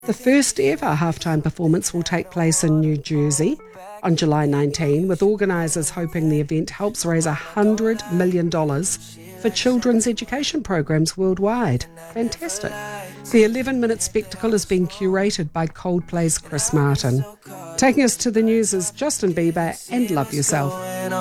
The first ever halftime performance will take place in New Jersey on July 19, with organisers hoping the event helps raise $100 million for children's education programs worldwide. Fantastic. The 11-minute spectacle is being curated by Coldplay's Chris Martin. Taking us to the news is Justin Bieber and Love Yourself.